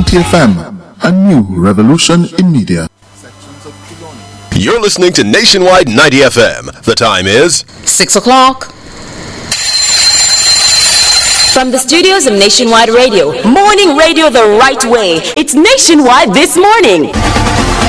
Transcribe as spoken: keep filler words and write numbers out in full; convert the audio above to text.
twenty F M, a new revolution in media. You're listening to Nationwide ninety F M. The time is six o'clock. From the studios of Nationwide Radio, morning radio the right way. It's Nationwide this morning.